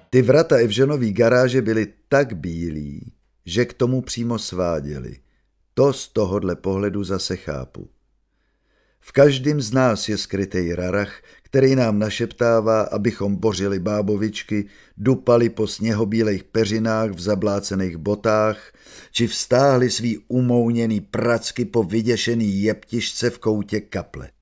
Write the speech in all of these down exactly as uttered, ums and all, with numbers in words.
Ty vrata Evženový garáže byly tak bílí, že k tomu přímo sváděly. To z tohohle pohledu zase chápu. V každém z nás je skrytej rarach, který nám našeptává, abychom bořili bábovičky, dupali po sněhobílejch peřinách v zablácených botách, či vstáhli svý umouněný pracky po vyděšený jeptišce v koutě kaple.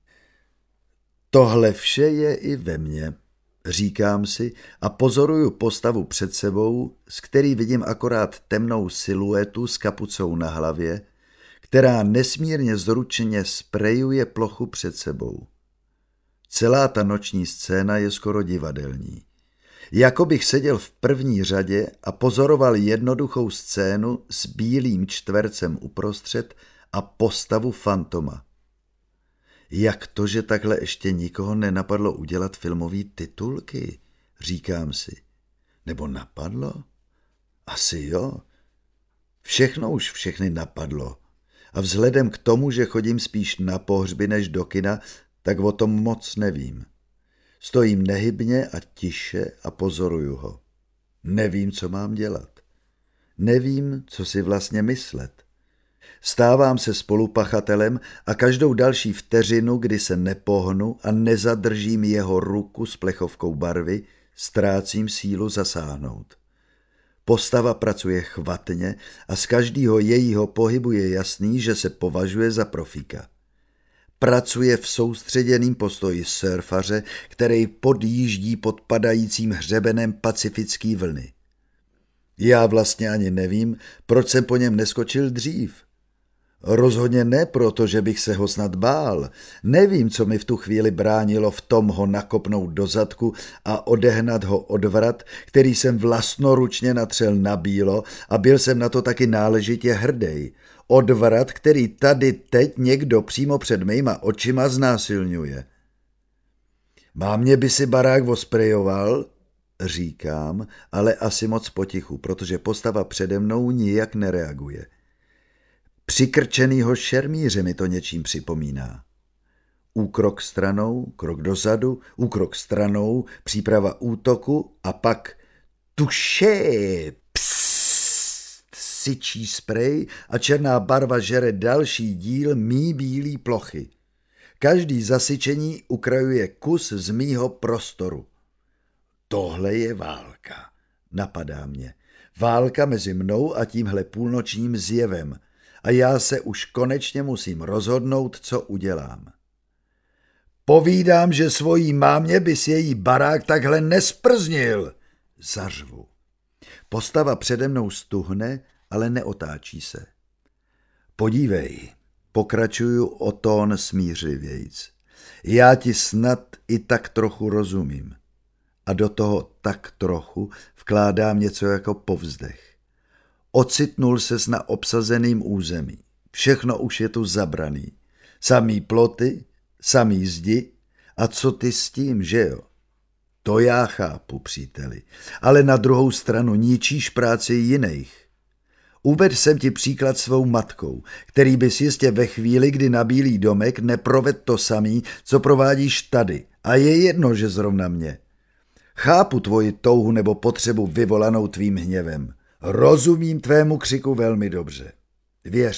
Tohle vše je i ve mně, říkám si a pozoruju postavu před sebou, z který vidím akorát temnou siluetu s kapucou na hlavě, která nesmírně zručně sprejuje plochu před sebou. Celá ta noční scéna je skoro divadelní. Jako bych seděl v první řadě a pozoroval jednoduchou scénu s bílým čtvercem uprostřed a postavu fantoma. Jak to, že takhle ještě nikoho nenapadlo udělat filmový titulky, říkám si. Nebo napadlo? Asi jo. Všechno už všechny napadlo. A vzhledem k tomu, že chodím spíš na pohřby než do kina, tak o tom moc nevím. Stojím nehybně a tiše a pozoruju ho. Nevím, co mám dělat. Nevím, co si vlastně myslet. Stávám se spolupachatelem a každou další vteřinu, kdy se nepohnu a nezadržím jeho ruku s plechovkou barvy, ztrácím sílu zasáhnout. Postava pracuje chvatně a z každého jejího pohybu je jasný, že se považuje za profíka. Pracuje v soustředěném postoji surfaře, který podjíždí pod padajícím hřebenem pacifický vlny. Já vlastně ani nevím, proč jsem po něm neskočil dřív. Rozhodně ne proto, že bych se ho snad bál. Nevím, co mi v tu chvíli bránilo v tom ho nakopnout do zadku a odehnat ho odvrat, který jsem vlastnoručně natřel na bílo a byl jsem na to taky náležitě hrdej. Odvrat, který tady teď někdo přímo před mýma očima znásilňuje. Mámě by si barák osprejoval, říkám, ale asi moc potichu, protože postava přede mnou nijak nereaguje. Přikrčenýho šermíře mi to něčím připomíná. Úkrok stranou, krok dozadu, úkrok stranou, příprava útoku a pak tuše, psst, syčí sprej a černá barva žere další díl mý bílý plochy. Každý zasyčení ukrajuje kus z mýho prostoru. Tohle je válka, napadá mě. Válka mezi mnou a tímhle půlnočním zjevem. A já se už konečně musím rozhodnout, co udělám. Povídám, že svojí mámě bys její barák takhle nesprznil, zařvu. Postava přede mnou stuhne, ale neotáčí se. Podívej, pokračuju o tón smířlivějc. Já ti snad i tak trochu rozumím. A do toho tak trochu vkládám něco jako povzdech. Ocitnul ses na obsazeným území. Všechno už je tu zabraný. Samý ploty, samý zdi. A co ty s tím, že jo? To já chápu, příteli. Ale na druhou stranu ničíš práci jiných. Uveď jsem ti příklad svou matkou, který bys jistě ve chvíli, kdy nabílí domek, neproved to samý, co provádíš tady. A je jedno, že zrovna mě. Chápu tvoji touhu nebo potřebu vyvolanou tvým hněvem. Rozumím tvému křiku velmi dobře. Věř